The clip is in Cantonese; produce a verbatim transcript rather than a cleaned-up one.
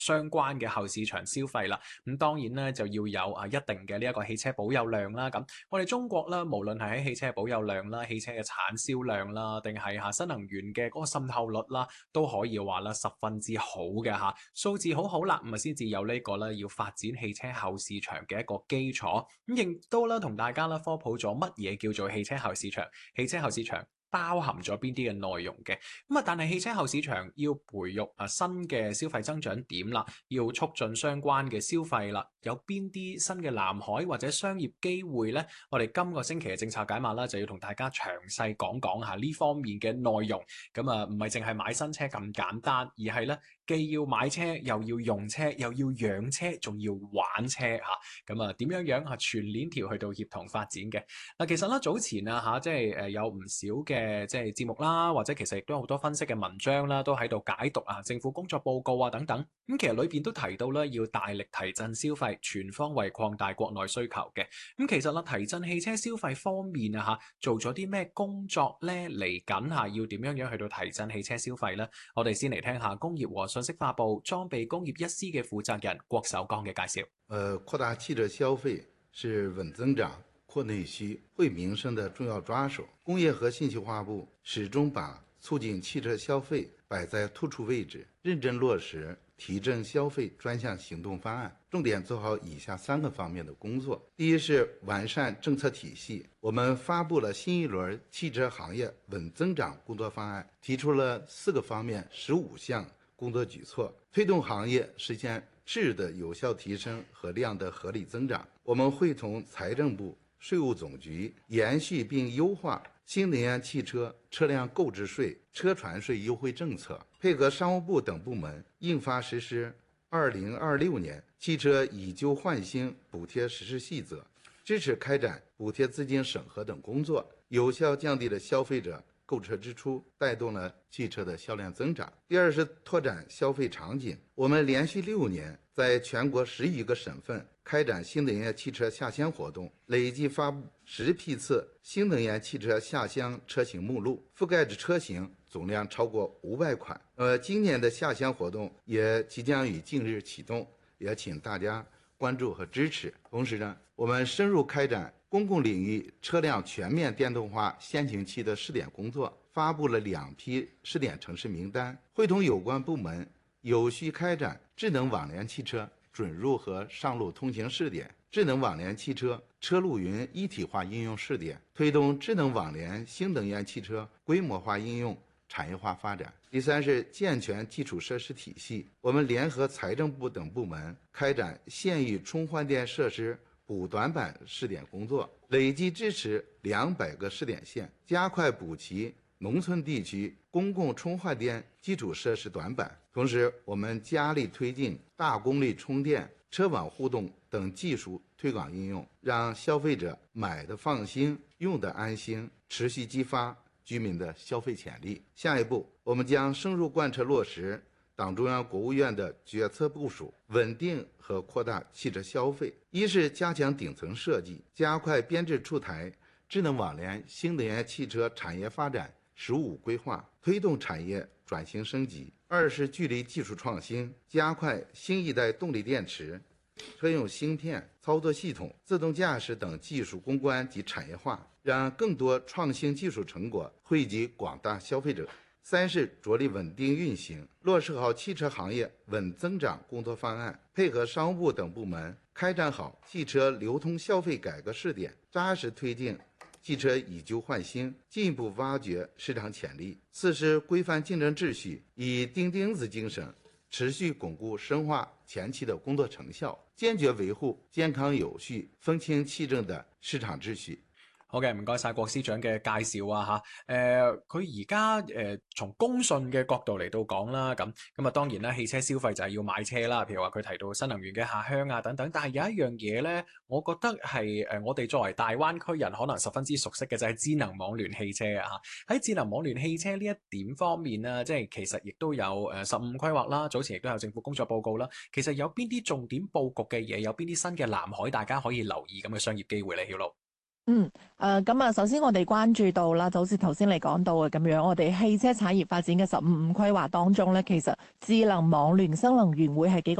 相關嘅後市場消費啦。咁當然咧就要有啊一定嘅呢一個汽車保有量啦。咁我哋中國啦，無論係喺汽車保有量啦、汽車嘅產銷量啦，定係嚇新能源嘅嗰個滲透率啦，都可以話啦十分之好嘅嚇，數字好好啦，咁啊先至有呢個咧要發展汽車後市場嘅一個基礎。咁亦都啦同大家啦科普咗乜嘢叫做汽車後市場，汽車後市場包含咗邊啲嘅內容嘅。咁啊，但係汽車後市場要培育啊新嘅消費增長點啦，要促進相關嘅消費啦，有邊啲新嘅藍海或者商業機會呢？我哋今個星期嘅政策解碼啦，就要同大家詳細講講下呢方面嘅內容。咁啊，唔係淨係買新車咁簡單，而係咧既要買車，又要用車，又要養車，仲要玩車嚇。咁啊，點樣樣啊全鏈條去到協同發展嘅嗱？其實咧早前啊嚇，即係誒有唔少嘅即係節目啦，或者其實亦都有好多分析嘅文章啦，都喺度解讀啊政府工作報告啊等等。咁其實裏邊都提到咧，要大力提振消費，全方位擴大國內需求嘅。咁其實啦，提振汽車消費方面啊嚇，做咗啲咩工作咧？嚟緊嚇要點樣樣去到提振汽車消費咧？我哋先嚟聽下工業和信息化部裝備工業一司嘅負責人郭守剛嘅介紹。 呃，擴大汽車消費是穩增長、擴內需、惠民生的重要抓手。工業和信息化部始終把促進汽車消費擺在突出位置，認真落實提振消費專項行動方案，重點做好以下三個方面的工作。第一是完善政策體系，我們發布了新一輪汽車行業穩增長工作方案，提出了四個方面十五項工作舉措，推動行業實現質的有效提升和量的合理增長。我們會同財政部、稅務總局延續並優化新能源汽車車輛購置稅、車船稅優惠政策，配合商務部等部門印發實施二零二六年汽車以舊換新補貼實施細則，支持開展補貼資金審核等工作，有效降低了消費者購車支出，帶動了汽車的銷量增長。第二是拓展消費場景，我們連續六年在全國十一個省份開展新能源汽車下鄉活動，累計發布十批次新能源汽車下鄉車型目錄，覆蓋的車型總量超過五百款。呃，今年的下鄉活動也即將於近日啟動，也請大家關注和支持。同時呢，我們深入開展公共領域車輛全面電動化先行期的試點工作，發布了兩批試點城市名單，會同有關部門有序開展智能網聯汽車准入和上路通行試點、智能網聯汽車車路雲一體化應用試點，推動智能網聯新能源汽車規模化應用產業化發展。第三是健全基礎設施體系，我們聯合財政部等部門開展縣域充換電設施補短板試點工作，累計支持兩百個試點縣，加快補齊農村地區公共充換電基礎設施短板。同時，我們加力推進大功率充電、車網互動等技術推廣應用，讓消費者買得放心、用得安心，持續激發居民的消費潛力。下一步，我們將深入貫徹落實黨中央、國務院的決策部署，穩定和擴大汽車消費。一是加強頂層設計，加快編制出台智能網聯新能源汽車產業發展“十五”規劃，推動產業轉型升級。二是聚力技術創新，加快新一代動力電池、車用芯片、操作系統、自動駕駛等技術攻關及產業化，讓更多創新技術成果惠及廣大消費者。三是着力穩定運行，落實好汽車行業穩增長工作方案，配合商務部等部門開展好汽車流通消費改革試點，扎實推進汽車以舊換新，進一步挖掘市場潛力。四是規範競爭秩序，以釘釘子精神，持續鞏固深化前期的工作成效，堅決維護健康有序、風清氣正的市場秩序。 好嘅，唔該晒郭司長嘅介紹啊嚇。誒，佢而家誒從公信嘅角度嚟到講啦，咁咁啊當然啦，汽車消費就係要買車啦。譬如話佢提到新能源嘅下鄉啊等等，但係有一樣嘢咧，我覺得係誒我哋作為大灣區人可能十分之熟悉嘅就係智能網聯汽車啊嚇。喺智能網聯汽車呢一點方面啊，即係其實亦都有誒十五規劃啦，早前亦都有政府工作報告啦。其實有邊啲重點佈局嘅嘢，有邊啲新嘅藍海大家可以留意咁嘅商業機會咧，曉露？ 嗯，誒咁啊，首先我哋關注到啦，就好似頭先你講到嘅咁樣，我哋汽車產業發展嘅十五五規劃當中咧，其實智能網聯新能源會係幾個